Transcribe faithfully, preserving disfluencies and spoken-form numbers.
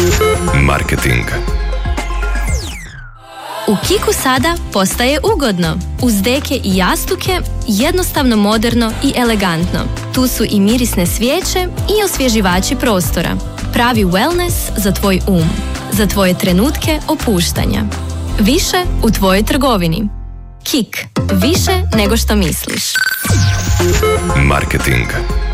Marketing. U Kiku sada postaje ugodno. Uz deke i jastuke, jednostavno, moderno i elegantno. Tu su i mirisne svijeće i osvježivači prostora. Pravi wellness za tvoj um. Za tvoje trenutke opuštanja. Više u tvojoj trgovini. Kik. Više nego što misliš. Marketing.